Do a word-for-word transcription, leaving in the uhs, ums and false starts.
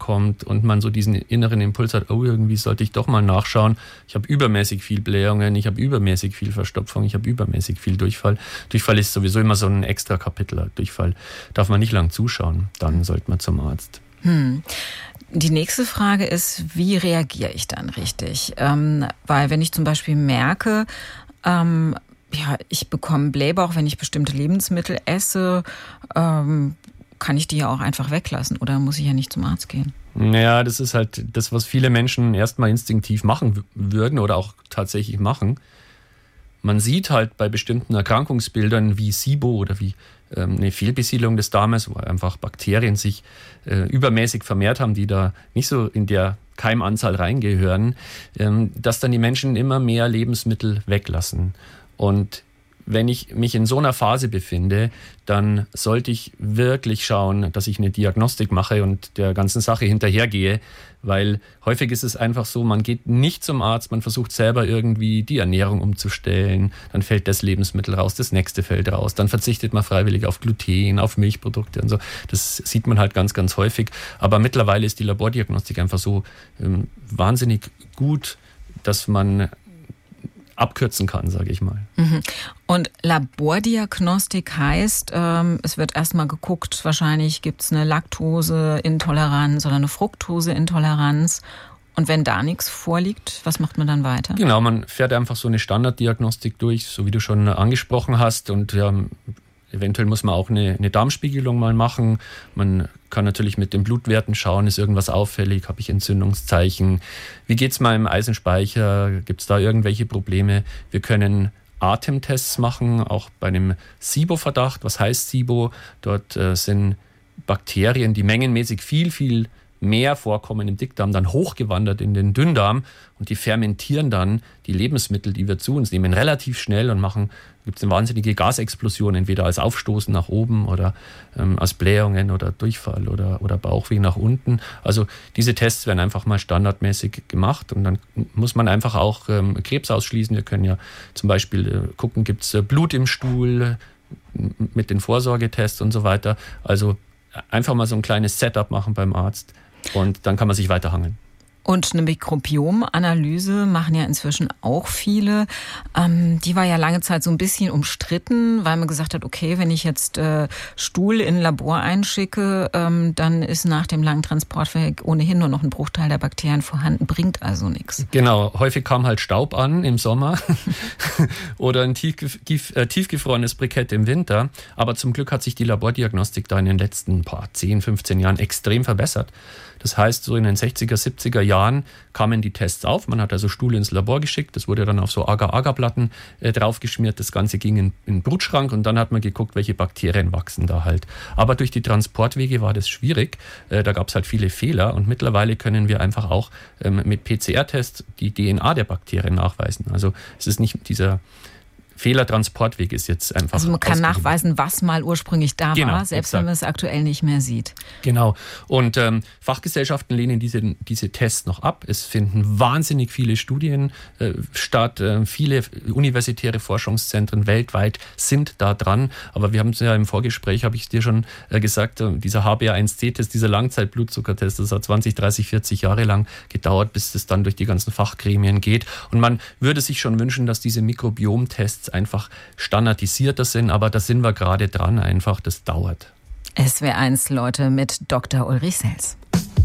kommt und man so diesen inneren Impuls hat, oh, irgendwie sollte ich doch mal nachschauen. Ich habe übermäßig viel Blähungen, ich habe übermäßig viel Verstopfung, ich habe übermäßig viel Durchfall. Durchfall ist sowieso immer so ein extra Kapitel. Durchfall darf man nicht lang zuschauen, dann sollte man zum Arzt. Hm. Die nächste Frage ist, wie reagiere ich dann richtig? Ähm, weil wenn ich zum Beispiel merke, ähm, ja, ich bekomme Blähbauch, wenn ich bestimmte Lebensmittel esse, ähm, kann ich die ja auch einfach weglassen oder muss ich ja nicht zum Arzt gehen? Ja, das ist halt das, was viele Menschen erstmal instinktiv machen würden oder auch tatsächlich machen. Man sieht halt bei bestimmten Erkrankungsbildern wie SIBO oder wie ähm, eine Fehlbesiedlung des Darmes, wo einfach Bakterien sich äh, übermäßig vermehrt haben, die da nicht so in der Keimanzahl reingehören, ähm, dass dann die Menschen immer mehr Lebensmittel weglassen. Und wenn ich mich in so einer Phase befinde, dann sollte ich wirklich schauen, dass ich eine Diagnostik mache und der ganzen Sache hinterhergehe, weil häufig ist es einfach so, man geht nicht zum Arzt, man versucht selber irgendwie die Ernährung umzustellen, dann fällt das Lebensmittel raus, das nächste fällt raus, dann verzichtet man freiwillig auf Gluten, auf Milchprodukte und so. Das sieht man halt ganz, ganz häufig. Aber mittlerweile ist die Labordiagnostik einfach so ähm, wahnsinnig gut, dass man abkürzen kann, sage ich mal. Und Labordiagnostik heißt, ähm, es wird erstmal geguckt, wahrscheinlich gibt es eine Laktoseintoleranz oder eine Fructoseintoleranz. Und wenn da nichts vorliegt, was macht man dann weiter? Genau, man fährt einfach so eine Standarddiagnostik durch, so wie du schon angesprochen hast. Und ja, eventuell muss man auch eine, eine Darmspiegelung mal machen. Man kann natürlich mit den Blutwerten schauen, ist irgendwas auffällig, habe ich Entzündungszeichen, wie geht es meinem Eisenspeicher, gibt es da irgendwelche Probleme? Wir können Atemtests machen, auch bei einem SIBO-Verdacht. Was heißt SIBO? Dort äh, sind Bakterien, die mengenmäßig viel, viel mehr vorkommen im Dickdarm, dann hochgewandert in den Dünndarm und die fermentieren dann die Lebensmittel, die wir zu uns nehmen, relativ schnell und machen, gibt es eine wahnsinnige Gasexplosion, entweder als Aufstoßen nach oben oder ähm, als Blähungen oder Durchfall oder, oder Bauchweh nach unten. Also diese Tests werden einfach mal standardmäßig gemacht und dann muss man einfach auch ähm, Krebs ausschließen. Wir können ja zum Beispiel äh, gucken, gibt es äh, Blut im Stuhl äh, mit den Vorsorgetests und so weiter. Also einfach mal so ein kleines Setup machen beim Arzt. Und dann kann man sich weiterhangeln. Und eine Mikrobiomanalyse machen ja inzwischen auch viele. Ähm, die war ja lange Zeit so ein bisschen umstritten, weil man gesagt hat, okay, wenn ich jetzt äh, Stuhl in ein Labor einschicke, ähm, dann ist nach dem langen Transportweg ohnehin nur noch ein Bruchteil der Bakterien vorhanden, bringt also nichts. Genau, häufig kam halt Staub an im Sommer oder ein tiefgef- äh, tiefgefrorenes Brikett im Winter. Aber zum Glück hat sich die Labordiagnostik da in den letzten paar, zehn, fünfzehn Jahren extrem verbessert. Das heißt, so in den sechziger, siebziger Jahren kamen die Tests auf. Man hat also Stuhl ins Labor geschickt. Das wurde dann auf so Agar-Agar-Platten äh, draufgeschmiert. Das Ganze ging in, in den Brutschrank und dann hat man geguckt, welche Bakterien wachsen da halt. Aber durch die Transportwege war das schwierig. Äh, da gab es halt viele Fehler und mittlerweile können wir einfach auch ähm, mit P C R-Tests die D N A der Bakterien nachweisen. Also es ist nicht dieser Fehlertransportweg ist jetzt einfach. Also man kann nachweisen, was mal ursprünglich da genau, war, selbst exakt. wenn man es aktuell nicht mehr sieht. Genau. Und ähm, Fachgesellschaften lehnen diese, diese Tests noch ab. Es finden wahnsinnig viele Studien äh, statt. Äh, viele universitäre Forschungszentren weltweit sind da dran. Aber wir haben es ja im Vorgespräch, habe ich es dir schon äh, gesagt, äh, dieser H b A eins C-Test, dieser Langzeitblutzuckertest, das hat zwanzig, dreißig, vierzig Jahre lang gedauert, bis das dann durch die ganzen Fachgremien geht. Und man würde sich schon wünschen, dass diese Mikrobiomtests einfach standardisierter sind, aber da sind wir gerade dran einfach, das dauert. S W R eins Leute mit Doktor Ulrich Sels.